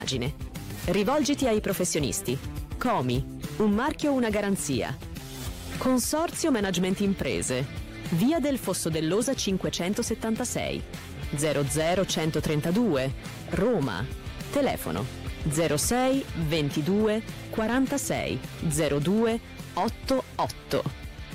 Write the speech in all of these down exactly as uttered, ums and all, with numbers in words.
Rivolgiti ai professionisti. Comi, un marchio, una garanzia. Consorzio Management Imprese. Via del Fosso dell'Osa cinquecentosettantasei, zero zero centotrentadue, Roma. Telefono zero sei ventidue quarantasei zero due ottantotto.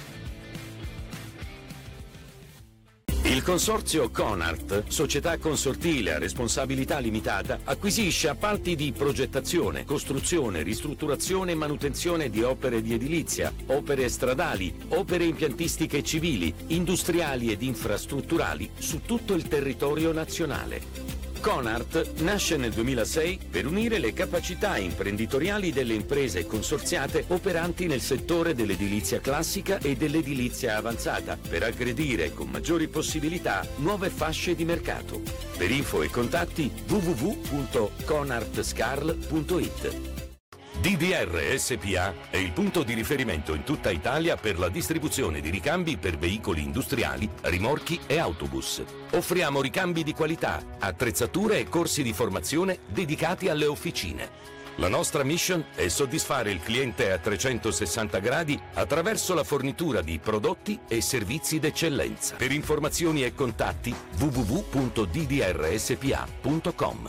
Il consorzio Conart, società consortile a responsabilità limitata, acquisisce appalti di progettazione, costruzione, ristrutturazione e manutenzione di opere di edilizia, opere stradali, opere impiantistiche civili, industriali ed infrastrutturali su tutto il territorio nazionale. Conart nasce nel duemilasei per unire le capacità imprenditoriali delle imprese consorziate operanti nel settore dell'edilizia classica e dell'edilizia avanzata, per aggredire con maggiori possibilità nuove fasce di mercato. Per info e contatti w w w punto conartscarl punto it. D D R S P A è il punto di riferimento in tutta Italia per la distribuzione di ricambi per veicoli industriali, rimorchi e autobus. Offriamo ricambi di qualità, attrezzature e corsi di formazione dedicati alle officine. La nostra mission è soddisfare il cliente a trecentosessanta gradi attraverso la fornitura di prodotti e servizi d'eccellenza. Per informazioni e contatti w w w punto d d r s p a punto com.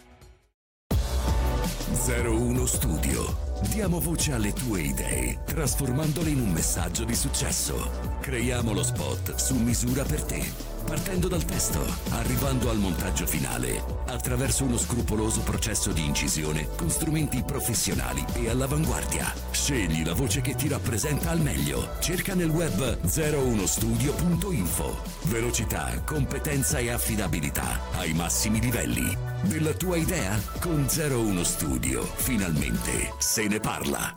zero uno Studio. Diamo voce alle tue idee, trasformandole in un messaggio di successo. Creiamo lo spot su misura per te, partendo dal testo, arrivando al montaggio finale, attraverso uno scrupoloso processo di incisione con strumenti professionali e all'avanguardia. Scegli la voce che ti rappresenta al meglio. Cerca nel web zero uno studio punto info. Velocità, competenza e affidabilità ai massimi livelli. Della tua idea? Con zero uno Studio, finalmente se ne parla.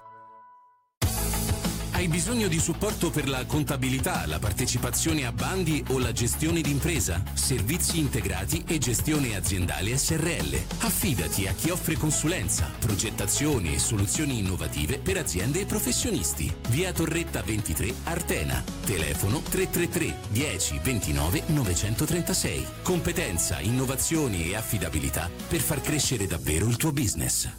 Hai bisogno di supporto per la contabilità, la partecipazione a bandi o la gestione d'impresa? Servizi integrati e gestione aziendale S R L. Affidati a chi offre consulenza, progettazioni e soluzioni innovative per aziende e professionisti. Via Torretta ventitré, Artena. Telefono tre tre tre dieci ventinove novecentotrentasei. Competenza, innovazioni e affidabilità per far crescere davvero il tuo business.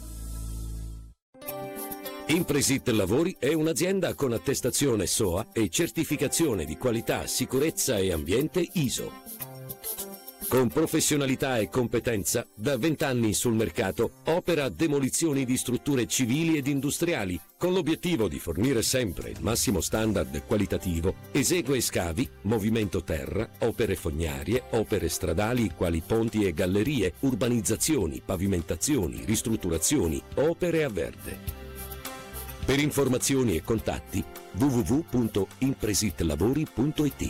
Impresit Lavori è un'azienda con attestazione S O A e certificazione di qualità, sicurezza e ambiente I S O. Con professionalità e competenza, da vent'anni sul mercato, opera demolizioni di strutture civili ed industriali, con l'obiettivo di fornire sempre il massimo standard qualitativo. Esegue scavi, movimento terra, opere fognarie, opere stradali quali ponti e gallerie, urbanizzazioni, pavimentazioni, ristrutturazioni, opere a verde. Per informazioni e contatti w w w punto impresitlavori punto it.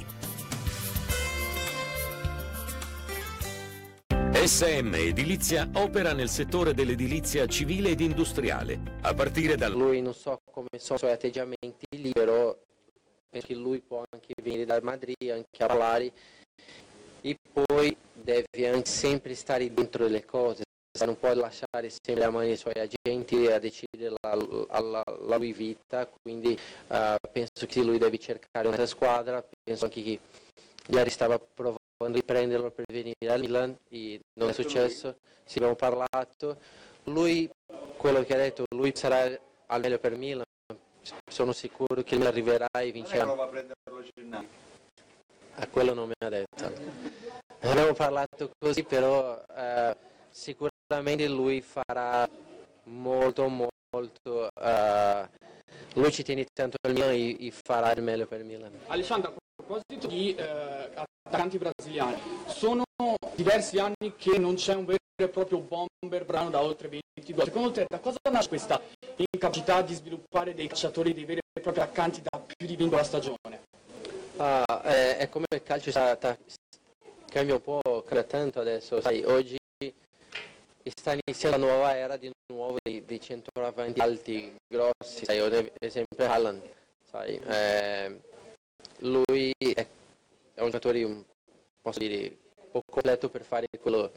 S M Edilizia opera nel settore dell'edilizia civile ed industriale, a partire dal... Lui non so come sono i suoi atteggiamenti lì, però penso che lui può anche venire da Madrid, anche a parlare, e poi deve anche sempre stare dentro le cose. Non può lasciare sempre le mani ai suoi agenti a decidere la, la, la lui vita, quindi uh, penso che lui deve cercare un'altra squadra. Penso anche che ieri stava provando di prenderlo per venire al Milan e non è successo, ci abbiamo parlato. Lui, quello che ha detto, lui sarà al meglio per Milan, sono sicuro che lui arriverà e vincerà. Non va a prenderlo Gennaro. A quello non mi ha detto. Abbiamo parlato così, però uh, sicuramente Sicuramente lui farà molto molto, uh, lui ci tiene tanto al Milan e, e farà il meglio per il Milan. Alessandro, a proposito di eh, attaccanti brasiliani, sono diversi anni che non c'è un vero e proprio bomber brano da oltre venti gol. Secondo te da cosa nasce questa incapacità di sviluppare dei calciatori, dei veri e propri attaccanti da più di venti la stagione? Uh, è, è come il calcio sta, sta, cambia un po', cambia tanto adesso, sai, oggi sta iniziando la nuova era di nuovo dei, dei centravanti alti, grossi, sai, ad esempio Haaland, sai, eh, lui è, è un giocatore, un, posso dire, un po' completo per fare quello,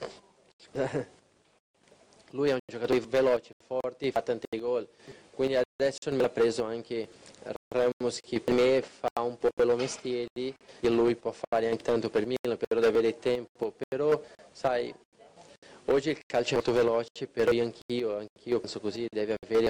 lui è un giocatore veloce, forte, fa tanti gol, quindi adesso me l'ha preso anche Ramos che per me fa un po' quello mestiere e lui può fare anche tanto per Milan, però deve avere tempo, però sai, oggi il calcio è molto veloce, però io anch'io, anch'io penso così, deve avere